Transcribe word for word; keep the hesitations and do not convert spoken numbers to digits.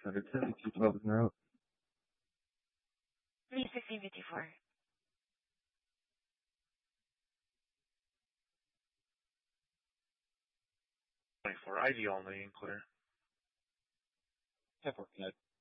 hundred seventy-two twelve is in route. Please activity four. twenty-four, I D only and clear. ten four, connect.